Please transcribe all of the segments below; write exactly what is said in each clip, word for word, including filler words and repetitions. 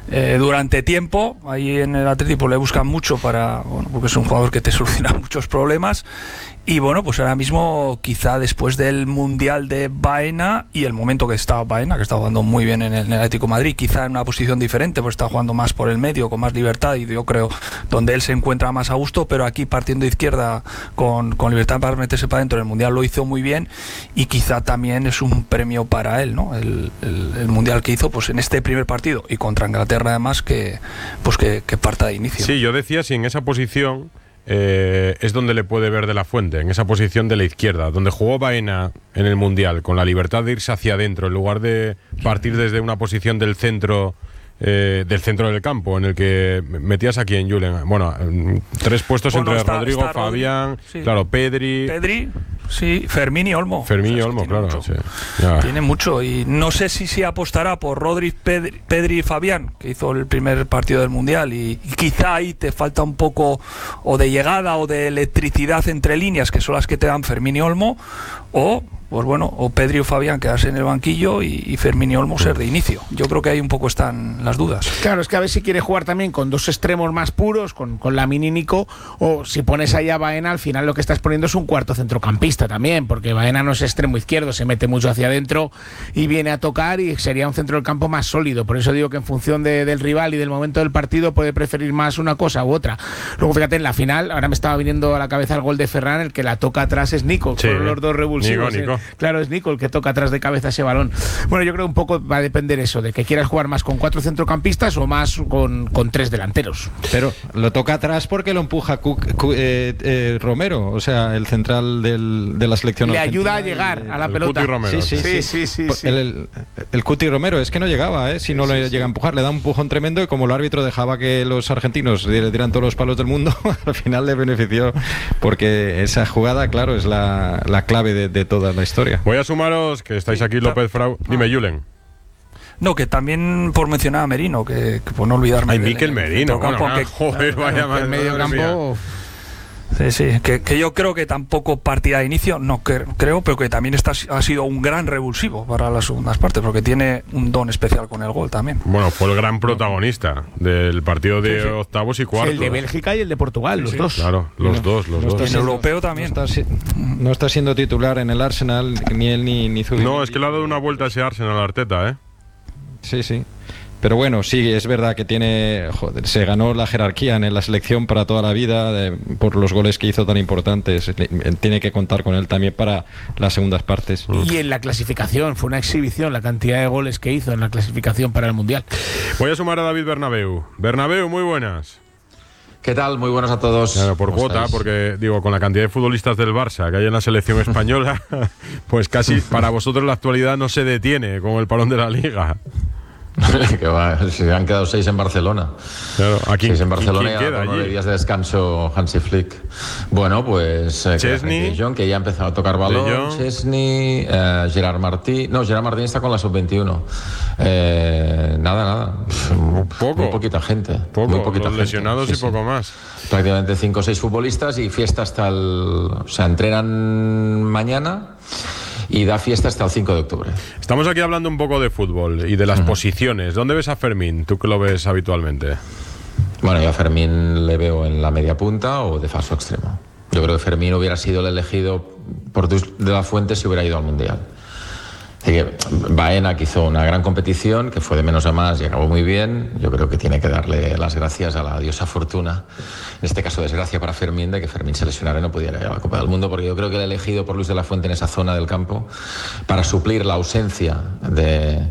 eh, durante tiempo. Ahí en el Atlético le buscan mucho para, bueno, porque es un jugador que te soluciona muchos problemas. Y bueno, pues ahora mismo, quizá después del Mundial de Baena y el momento que estaba Baena, que está jugando muy bien en el, en el Atlético de Madrid, quizá en una posición diferente, pues está jugando más por el medio, con más libertad, y yo creo donde él se encuentra más a gusto, pero aquí partiendo de izquierda con, con libertad para meterse para adentro, en el Mundial lo hizo muy bien, y quizá también es un premio para él, ¿no? El, el, el Mundial que hizo pues en este primer partido, y contra Inglaterra además, que pues que, que parta de inicio. Sí, yo decía, si en esa posición Eh, es donde le puede ver de la Fuente, en esa posición de la izquierda, donde jugó Baena en el Mundial, con la libertad de irse hacia adentro, en lugar de partir desde una posición del centro, eh, del centro del campo, en el que metías aquí en Julen. Bueno, tres puestos bueno, entre está, Rodrigo, está Fabián, sí. claro, Pedri. Pedri, sí, Fermín y Olmo. Fermín y Olmo, claro. Mucho, sí. Tiene mucho, y no sé si se apostará por Rodri, Pedri, Pedri y Fabián, que hizo el primer partido del Mundial, y, y quizá ahí te falta un poco o de llegada o de electricidad entre líneas, que son las que te dan Fermín y Olmo, o pues bueno, o Pedri o Fabián quedarse en el banquillo y, y Fermín y Olmo ser de inicio. Yo creo que ahí un poco están las dudas. Claro, es que a ver si quiere jugar también con dos extremos más puros, con, con Lamine y Nico, o si pones ahí a Baena, al final lo que estás poniendo es un cuarto centrocampista también, porque Baena no es extremo izquierdo, se mete mucho hacia adentro y viene a tocar, y sería un centro del campo más sólido. Por eso digo que en función de, del rival y del momento del partido puede preferir más una cosa u otra. Luego fíjate, en la final, ahora me estaba viniendo a la cabeza el gol de Ferran, el que la toca atrás es Nico, sí, con los dos revulsivos. Nico, Nico. Claro, es Nico el que toca atrás de cabeza ese balón. Bueno, yo creo un poco va a depender eso, de que quieras jugar más con cuatro centrocampistas o más con, con tres delanteros. Pero lo toca atrás porque lo empuja Cook, Cook, eh, eh, Romero, o sea, el central del, de la selección le argentina. Le ayuda a llegar el, a la el pelota. Cuti Romero. Sí, sí, sí. sí, sí, sí. El, el, el Cuti Romero es que no llegaba, ¿eh? Si no sí, le sí. llega a empujar, le da un empujón tremendo, y como el árbitro dejaba que los argentinos le dieran todos los palos del mundo, al final le benefició, porque esa jugada, claro, es la, la clave de, de toda la historia. Voy a sumaros que estáis aquí, López Frau. Dime, Julen. No, que también por mencionar a Merino, que, que por no olvidarme. Ay, Mikel Merino, bueno, campo, que, joder, claro, vaya mal, medio campo. Sí, sí, que, que yo creo que tampoco partida de inicio, no que, creo, pero que también está, ha sido un gran revulsivo para las segundas partes, porque tiene un don especial con el gol también. Bueno, fue el gran protagonista del partido de sí, sí. octavos y cuartos. El de Bélgica y el de Portugal, sí, los sí. dos. Claro, los no, dos, los no dos. En el europeo también. No está, no está siendo titular en el Arsenal, ni él ni, ni Zubin. No, es que le ha dado una vuelta a ese Arsenal a Arteta, ¿eh? Sí, sí. Pero bueno, sí, es verdad que tiene, joder, se ganó la jerarquía en la selección para toda la vida, de, por los goles que hizo tan importantes. Tiene que contar con él también para las segundas partes. Y en la clasificación, fue una exhibición la cantidad de goles que hizo en la clasificación para el Mundial. Voy a sumar a David Bernabéu. Bernabéu, muy buenas. ¿Qué tal? Muy buenos a todos. Claro, por cuota, estáis? Porque digo, con la cantidad de futbolistas del Barça que hay en la selección española, pues casi para vosotros la actualidad no se detiene con el parón de la Liga. Que va, se han quedado seis en Barcelona. Claro, aquí, seis en Barcelona y queda nueve días de descanso Hansi Flick. Bueno, pues eh, Chesney, John, que ya ha empezado a tocar balón. Chesney, eh, Gerard Martín. No, Gerard Martín está con la sub veintiuno. Eh, nada, nada. Poco. Muy poquita gente. Poco. Muy poquita Los gente. lesionados sí, y poco sí. más. Prácticamente cinco o seis futbolistas y fiesta hasta el. O sea, entrenan mañana. Y da fiesta hasta el cinco de octubre. Estamos aquí hablando un poco de fútbol y de las uh-huh. posiciones. ¿Dónde ves a Fermín? ¿Tú que lo ves habitualmente? Bueno, yo a Fermín le veo en la media punta o de falso extremo. Yo creo que Fermín hubiera sido el elegido por de la Fuente si hubiera ido al Mundial. Así que Baena, que hizo una gran competición, que fue de menos a más y acabó muy bien, yo creo que tiene que darle las gracias a la diosa fortuna, en este caso desgracia para Fermín, de que Fermín se lesionara y no pudiera ir a la Copa del Mundo, porque yo creo que el elegido por Luis de la Fuente en esa zona del campo para suplir la ausencia de,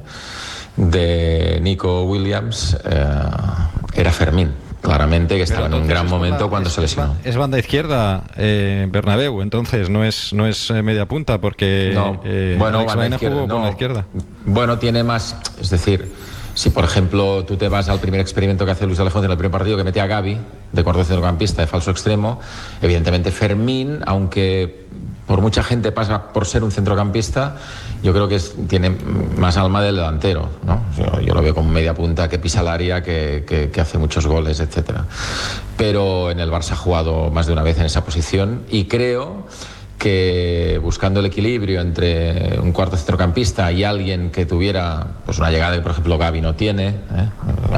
de Nico Williams eh, era Fermín. Claramente que estaba en un gran momento banda, cuando es, se lesionó. Es banda izquierda, eh, Bernabéu, entonces no es no es eh, media punta porque no. eh, bueno, Alex banda izquierda, jugó no. por la izquierda. Bueno, tiene más, es decir, si por ejemplo tú te vas al primer experimento que hace Luis de la Fuente en el primer partido, que mete a Gavi de cuarto centrocampista de falso extremo, evidentemente Fermín, aunque por mucha gente pasa por ser un centrocampista, yo creo que es, tiene más alma del delantero, ¿no? Yo, yo lo veo como media punta que pisa el área, que, que, que hace muchos goles, etcétera. Pero en el Barça ha jugado más de una vez en esa posición y creo que buscando el equilibrio entre un cuarto centrocampista y alguien que tuviera pues una llegada que por ejemplo Gavi no tiene, ¿eh?